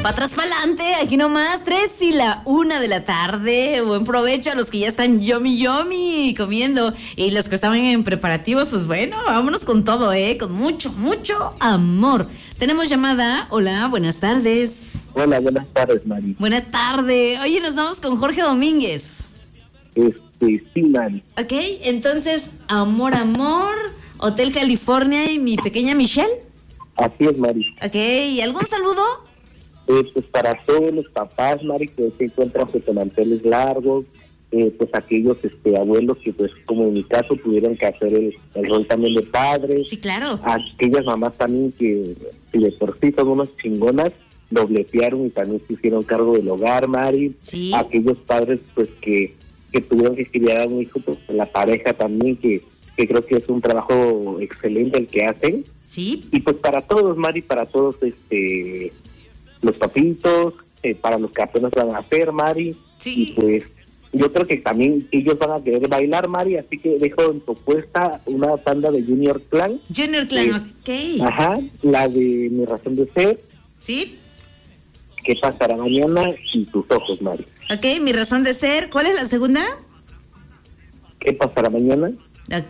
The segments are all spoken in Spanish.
Pa' atrás, pa' adelante, aquí nomás, 3:01 de la tarde. Buen provecho a los que ya están yomi comiendo. Y los que estaban en preparativos, pues bueno, vámonos con todo, con mucho, mucho amor. Tenemos llamada. Hola, buenas tardes. Hola, buenas tardes, Mari. Buena tarde. Oye, nos vamos con Jorge Domínguez. Sí, Mari. Ok, entonces, amor, Hotel California y mi pequeña Michelle. Así es, Mari. Ok, ¿y algún saludo? Pues para todos los papás, Mari, que se encuentran pues, con manteles largos, pues aquellos abuelos que, pues como en mi caso, tuvieron que hacer el rol también de padres. Sí, claro. Aquellas mamás también que de por sí son unas chingonas, dobletearon y también se hicieron cargo del hogar, Mari. Sí. Aquellos padres, pues que tuvieron que criar a un hijo, pues la pareja también, que creo que es un trabajo excelente el que hacen. Sí. Y pues para todos, Mari, para todos los papitos, para los que apenas van a hacer, Mari. Sí. Y pues yo creo que también ellos van a querer bailar, Mari, así que dejo en propuesta una tanda de Junior Clan. Junior Clan, ok. Ajá, la de Mi Razón de Ser. Sí. ¿Qué pasará mañana? Y Tus Ojos, Mari. Ok, Mi Razón de Ser. ¿Cuál es la segunda? ¿Qué pasará mañana? Ok.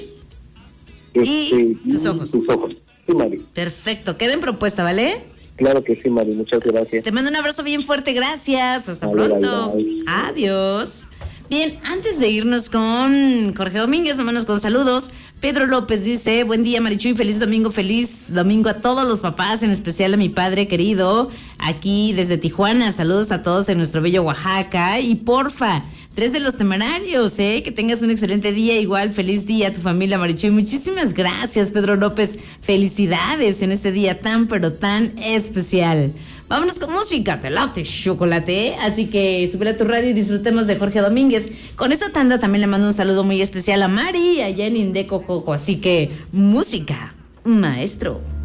Y Tus Ojos. Tus Ojos. Sí, Mari. Perfecto, queda en propuesta, ¿vale? Claro que sí, Mari, muchas gracias. Te mando un abrazo bien fuerte, gracias. Hasta Vale, pronto. bye. Adiós. Bien, antes de irnos con Jorge Domínguez, vámonos con saludos. Pedro López dice, buen día Marichuy, feliz domingo a todos los papás, en especial a mi padre querido, aquí desde Tijuana. Saludos a todos en nuestro bello Oaxaca. Y porfa, 3 de los temerarios, que tengas un excelente día. Igual, feliz día a tu familia, Marichuy. Muchísimas gracias, Pedro López. Felicidades en este día tan, pero tan especial. Vámonos con música, te late chocolate, así que sube a tu radio y disfrutemos de Jorge Domínguez. Con esta tanda también le mando un saludo muy especial a Mari, allá en Indeco Jojo, así que música, maestro.